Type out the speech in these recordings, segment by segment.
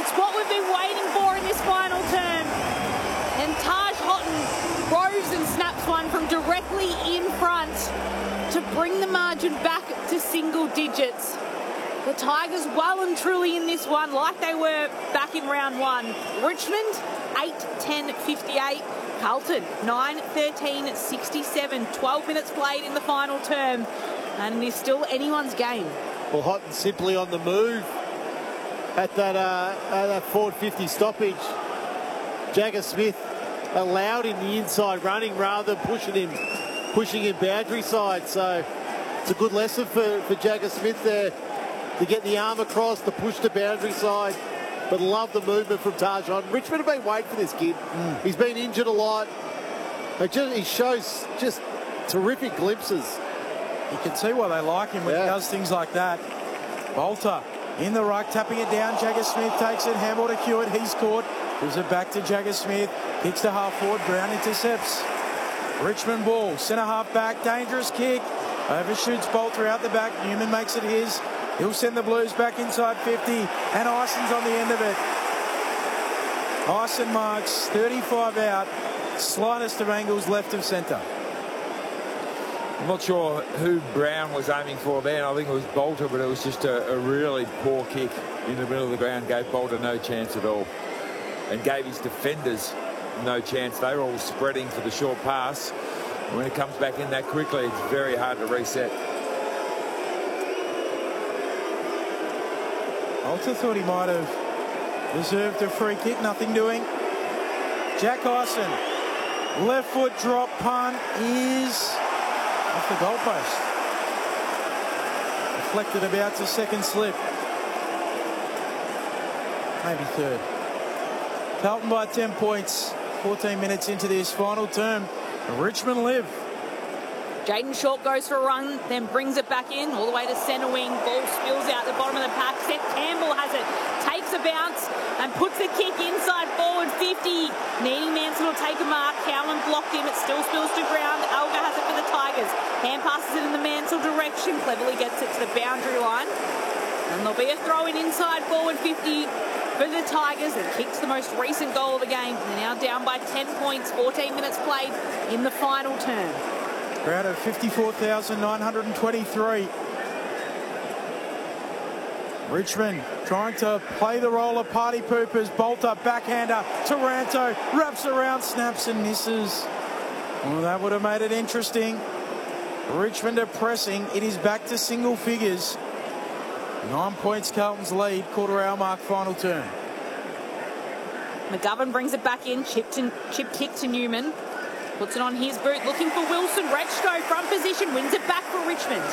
It's what we've been waiting for in this final term. And Taj Houghton rows and snaps one from directly in front to bring the margin back to single digits. The Tigers well and truly in this one, like they were back in round one. Richmond, 8-10-58. Carlton, 9-13-67. 12 minutes played in the final term. And it is still anyone's game. Well, Houghton simply on the move at that forward 50 stoppage. Jagger Smith allowed him the inside running rather than pushing him boundary side. So it's a good lesson for Jagger Smith there to get the arm across, to push the boundary side. But love the movement from Taj Houghton. Richmond have been waiting for this kid. He's been injured a lot. He shows just terrific glimpses. You can see why they like him when he does things like that. Bolter in the ruck, tapping it down. Jagger Smith takes it. Handball to Hewitt. He's caught. Gives it back to Jagger Smith. Kicks to half forward. Brown intercepts. Richmond ball. Centre half back. Dangerous kick. Overshoots Bolter out the back. Newman makes it his. He'll send the Blues back inside 50. And Ison's on the end of it. Ison marks 35 out. Slightest of angles left of centre. I'm not sure who Brown was aiming for there. I think it was Bolter, but it was just a really poor kick in the middle of the ground. Gave Bolter no chance at all. And gave his defenders no chance. They were all spreading for the short pass. And when it comes back in that quickly, it's very hard to reset. Bolter thought he might have reserved a free kick. Nothing doing. Jack Ison. Left foot drop punt is off the goalpost. Deflected about to second slip. Maybe third. Carlton by 10 points. 14 minutes into this final term. Richmond live. Jaden Short goes for a run, then brings it back in, all the way to centre wing. Ball spills out the bottom of the pack. Seth Campbell has it, takes a bounce and puts the kick inside forward 50. Needing Manson will take a mark. Cowman blocked him. It still spills to ground. Alga has it for the Tigers. Hand passes it in the Mansell direction. Cleverly gets it to the boundary line. And there'll be a throw in inside forward 50 for the Tigers. It kicks the most recent goal of the game. They're now down by 10 points. 14 minutes played in the final term. Crowd of 54,923. Richmond trying to play the role of party poopers. Bolter, backhander. Taranto wraps around, snaps and misses. Well, that would have made it interesting. Richmond are pressing. It is back to single figures. 9 points Carlton's lead. Quarter hour mark, final turn. McGovern brings it back in. Chip kick to Newman. Puts it on his boot, looking for Wilson. Rechko, front position, wins it back for Richmond.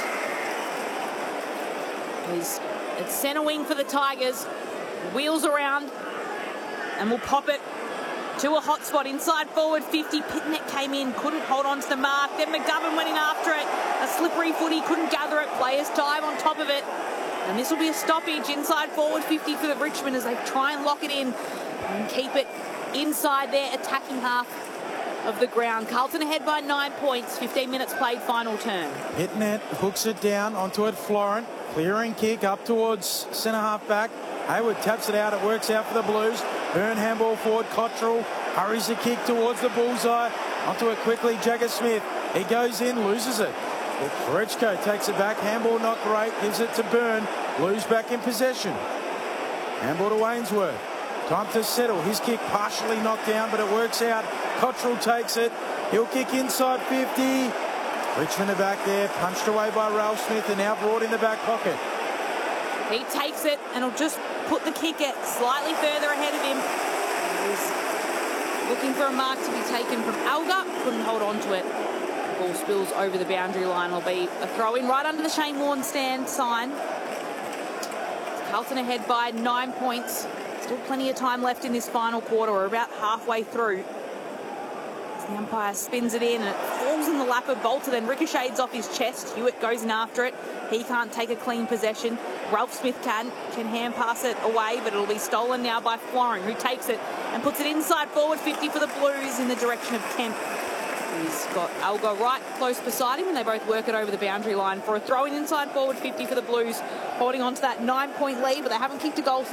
It's centre wing for the Tigers. Wheels around and will pop it to a hot spot inside forward 50. Pitnet came in, couldn't hold on to the mark. Then McGovern went in after it. A slippery footy, couldn't gather it. Players dive on top of it. And this will be a stoppage inside forward 50 for the Richmond as they try and lock it in and keep it inside their attacking half of the ground. Carlton ahead by 9 points. 15 minutes played, final turn. Pitnet hooks it down onto it. Florent clearing kick up towards centre half back. Hayward taps it out. It works out for the Blues. Byrne handball forward. Cottrell hurries the kick towards the bullseye. Onto it quickly. Jagger Smith. He goes in, loses it. Rechko takes it back. Handball not great. Gives it to Byrne. Blues back in possession. Handball to Wainsworth. Time to settle. His kick partially knocked down, but it works out. Cottrell takes it. He'll kick inside 50. Richmond are back there. Punched away by Ralph Smith and now brought in the back pocket. He takes it and will just put the kick at slightly further ahead of him. He's looking for a mark to be taken from Alga. Couldn't hold on to it. Ball spills over the boundary line. Will be a throw in right under the Shane Warne stand sign. Carlton ahead by 9 points. Still plenty of time left in this final quarter. We're about halfway through. As the umpire spins it in and it falls in the lap of Bolter, then ricochets off his chest. Hewitt goes in after it. He can't take a clean possession. Ralph Smith can hand pass it away, but it'll be stolen now by Florin, who takes it and puts it inside forward 50 for the Blues in the direction of Kemp. He's got Alga right close beside him, and they both work it over the boundary line for a throw-in inside forward 50 for the Blues, holding on to that 9-point lead, but they haven't kicked a goal